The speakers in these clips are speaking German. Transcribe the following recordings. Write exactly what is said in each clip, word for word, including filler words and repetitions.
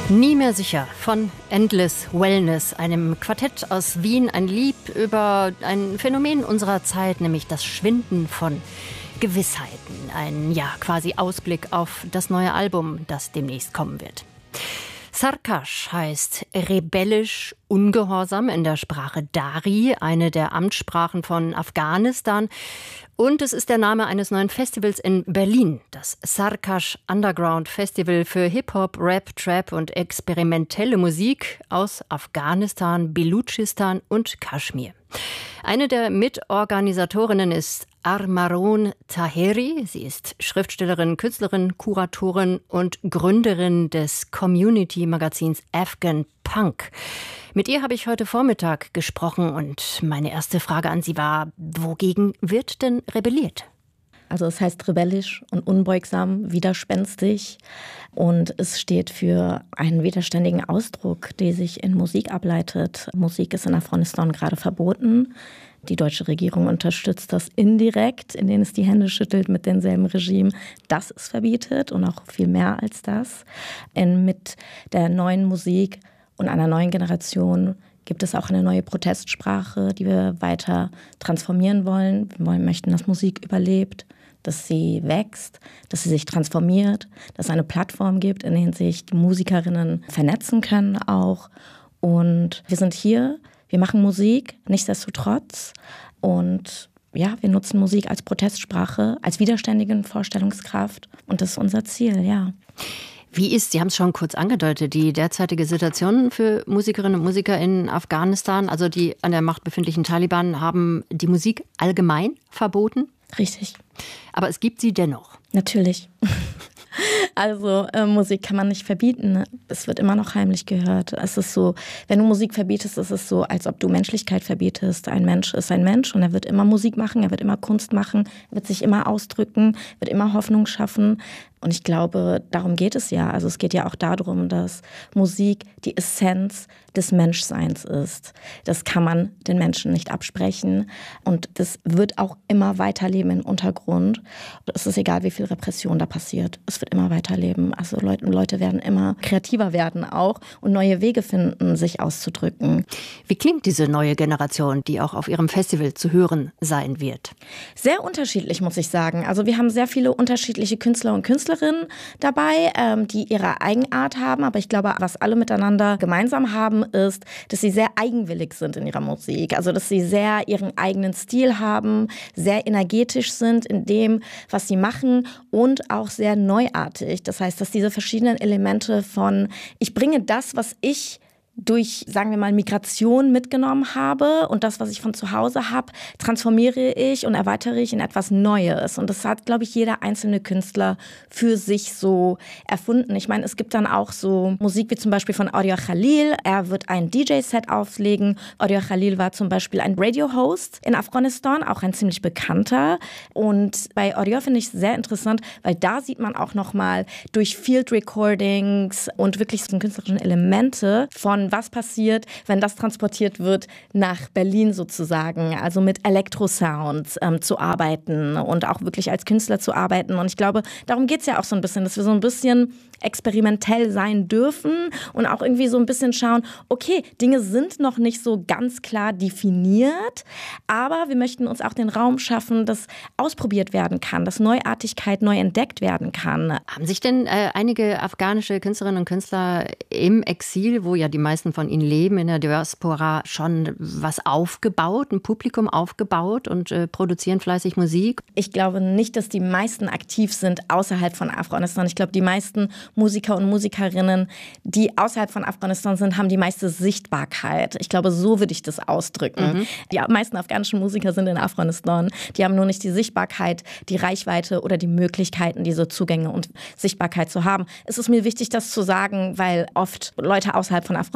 Nie mehr sicher von Endless Wellness, einem Quartett aus Wien, ein Lied über ein Phänomen unserer Zeit, nämlich das Schwinden von Gewissheiten. Ein, ja, quasi Ausblick auf das neue Album, das demnächst kommen wird. Sarkash heißt rebellisch, ungehorsam in der Sprache Dari, eine der Amtssprachen von Afghanistan. Und es ist der Name eines neuen Festivals in Berlin, das Sarkash Underground Festival für Hip-Hop, Rap, Trap und experimentelle Musik aus Afghanistan, Belutschistan und Kaschmir. Eine der Mitorganisatorinnen ist Armaron Taheri. Sie ist Schriftstellerin, Künstlerin, Kuratorin und Gründerin des Community-Magazins Afghan Punk. Mit ihr habe ich heute Vormittag gesprochen und meine erste Frage an sie war, wogegen wird denn rebelliert? Also es heißt rebellisch und unbeugsam, widerspenstig und es steht für einen widerständigen Ausdruck, der sich in Musik ableitet. Musik ist in Afghanistan gerade verboten. Die deutsche Regierung unterstützt das indirekt, indem es die Hände schüttelt mit demselben Regime, das es verbietet und auch viel mehr als das. Und mit der neuen Musik und einer neuen Generation gibt es auch eine neue Protestsprache, die wir weiter transformieren wollen. Wir wollen, möchten, dass Musik überlebt, dass sie wächst, dass sie sich transformiert, dass es eine Plattform gibt, in der sich die Musikerinnen vernetzen können auch. Und wir sind hier, wir machen Musik, nichtsdestotrotz. Und ja, wir nutzen Musik als Protestsprache, als widerständige Vorstellungskraft. Und das ist unser Ziel, ja. Wie ist, Sie haben es schon kurz angedeutet, die derzeitige Situation für Musikerinnen und Musiker in Afghanistan? Also die an der Macht befindlichen Taliban haben die Musik allgemein verboten? Richtig. Aber es gibt sie dennoch? Natürlich. Also äh, Musik kann man nicht verbieten. Es wird immer noch heimlich gehört. Es ist so, wenn du Musik verbietest, ist es so, als ob du Menschlichkeit verbietest. Ein Mensch ist ein Mensch und er wird immer Musik machen, er wird immer Kunst machen, er wird sich immer ausdrücken, wird immer Hoffnung schaffen. Und ich glaube, darum geht es ja. Also es geht ja auch darum, dass Musik die Essenz des Menschseins ist. Das kann man den Menschen nicht absprechen. Und das wird auch immer weiterleben im Untergrund. Es ist egal, wie viel Repression da passiert. Es wird immer weiterleben. Also Leute, Leute werden immer kreativer werden auch und neue Wege finden, sich auszudrücken. Wie klingt diese neue Generation, die auch auf Ihrem Festival zu hören sein wird? Sehr unterschiedlich, muss ich sagen. Also wir haben sehr viele unterschiedliche Künstler und Künstlerinnen dabei, ähm, die ihre Eigenart haben. Aber ich glaube, was alle miteinander gemeinsam haben, ist, dass sie sehr eigenwillig sind in ihrer Musik. Also, dass sie sehr ihren eigenen Stil haben, sehr energetisch sind in dem, was sie machen und auch sehr neuartig. Das heißt, dass diese verschiedenen Elemente von, ich bringe das, was ich durch, sagen wir mal, Migration mitgenommen habe und das, was ich von zu Hause habe, transformiere ich und erweitere ich in etwas Neues. Und das hat, glaube ich, jeder einzelne Künstler für sich so erfunden. Ich meine, es gibt dann auch so Musik wie zum Beispiel von Oriol Khalil. Er wird ein D J-Set auflegen. Oriol Khalil war zum Beispiel ein Radio-Host in Afghanistan, auch ein ziemlich bekannter. Und bei Oriol finde ich es sehr interessant, weil da sieht man auch nochmal durch Field Recordings und wirklich so künstlerischen Elemente von was passiert, wenn das transportiert wird nach Berlin sozusagen, also mit Elektrosounds ähm, zu arbeiten und auch wirklich als Künstler zu arbeiten. Und ich glaube, darum geht es ja auch so ein bisschen, dass wir so ein bisschen experimentell sein dürfen und auch irgendwie so ein bisschen schauen, okay, Dinge sind noch nicht so ganz klar definiert, aber wir möchten uns auch den Raum schaffen, dass ausprobiert werden kann, dass Neuartigkeit neu entdeckt werden kann. Haben sich denn äh, einige afghanische Künstlerinnen und Künstler im Exil, wo ja die meisten von ihnen leben, in der Diaspora, schon was aufgebaut, ein Publikum aufgebaut und äh, produzieren fleißig Musik? Ich glaube nicht, dass die meisten aktiv sind außerhalb von Afghanistan. Ich glaube, die meisten Musiker und Musikerinnen, die außerhalb von Afghanistan sind, haben die meiste Sichtbarkeit. Ich glaube, so würde ich das ausdrücken. Mhm. Die meisten afghanischen Musiker sind in Afghanistan. Die haben nur nicht die Sichtbarkeit, die Reichweite oder die Möglichkeiten, diese Zugänge und Sichtbarkeit zu haben. Es ist mir wichtig, das zu sagen, weil oft Leute außerhalb von Afghanistan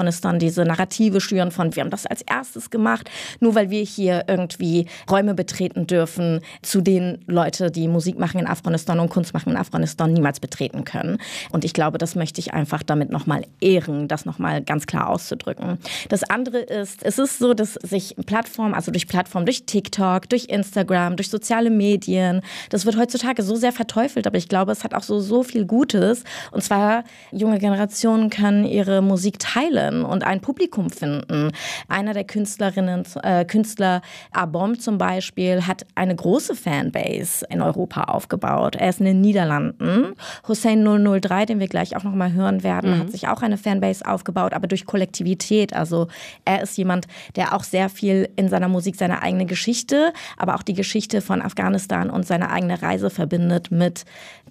Afghanistan diese Narrative schüren von, wir haben das als erstes gemacht, nur weil wir hier irgendwie Räume betreten dürfen, zu denen Leute, die Musik machen in Afghanistan und Kunst machen in Afghanistan, niemals betreten können. Und ich glaube, das möchte ich einfach damit nochmal ehren, das nochmal ganz klar auszudrücken. Das andere ist, es ist so, dass sich Plattformen, also durch Plattformen, durch TikTok, durch Instagram, durch soziale Medien, das wird heutzutage so sehr verteufelt, aber ich glaube, es hat auch so, so viel Gutes. Und zwar, junge Generationen können ihre Musik teilen und ein Publikum finden. Einer der Künstlerinnen, äh, Künstler, Abom zum Beispiel, hat eine große Fanbase in Europa aufgebaut. Er ist in den Niederlanden. Hussein null null drei, den wir gleich auch noch mal hören werden, mhm. hat sich auch eine Fanbase aufgebaut, aber durch Kollektivität. Also er ist jemand, der auch sehr viel in seiner Musik seine eigene Geschichte, aber auch die Geschichte von Afghanistan und seine eigene Reise verbindet mit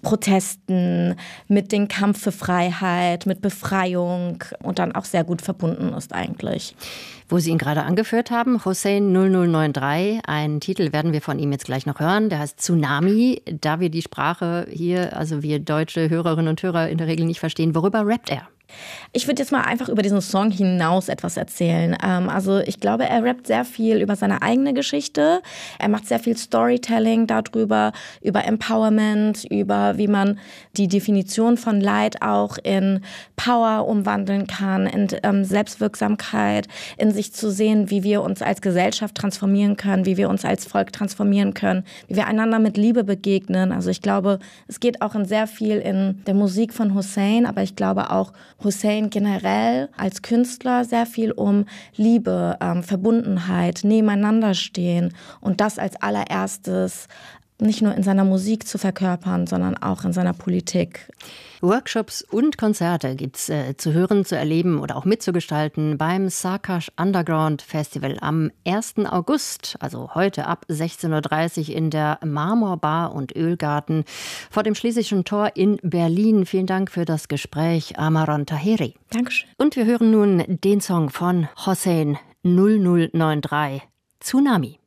Protesten, mit dem Kampf für Freiheit, mit Befreiung und dann auch sehr gut verbunden ist eigentlich. Wo Sie ihn gerade angeführt haben, Hussein null null neun drei, einen Titel werden wir von ihm jetzt gleich noch hören, der heißt Tsunami. Da wir die Sprache hier, also wir deutsche Hörerinnen und Hörer in der Regel nicht verstehen, worüber rappt er? Ich würde jetzt mal einfach über diesen Song hinaus etwas erzählen. Ähm, also ich glaube, er rappt sehr viel über seine eigene Geschichte. Er macht sehr viel Storytelling darüber, über Empowerment, über wie man die Definition von Leid auch in Power umwandeln kann, in ähm, Selbstwirksamkeit, in sich zu sehen, wie wir uns als Gesellschaft transformieren können, wie wir uns als Volk transformieren können, wie wir einander mit Liebe begegnen. Also ich glaube, es geht auch in sehr viel in der Musik von Hussein, aber ich glaube auch Hussein generell als Künstler sehr viel um Liebe, ähm, Verbundenheit, nebeneinander stehen und das als allererstes nicht nur in seiner Musik zu verkörpern, sondern auch in seiner Politik. Workshops und Konzerte gibt's äh, zu hören, zu erleben oder auch mitzugestalten beim Sarkash Underground Festival am ersten August, also heute ab sechzehn Uhr dreißig in der Marmorbar und Ölgarten vor dem Schlesischen Tor in Berlin. Vielen Dank für das Gespräch, Amaron Taheri. Dankeschön. Und wir hören nun den Song von Hussein null null neun drei, Tsunami.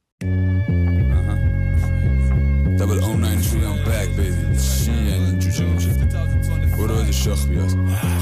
Double oh nine three, I'm back, baby. What was the shock,